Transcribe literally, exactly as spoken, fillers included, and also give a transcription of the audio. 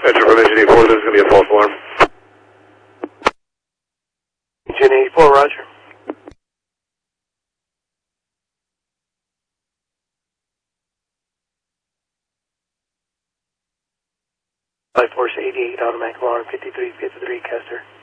Enter Provision eighty-four, there's going to be a false alarm. Engine eighty-four, roger. Flight Force eighty-eight, automatic alarm, fifty-three fifty-three, Kester.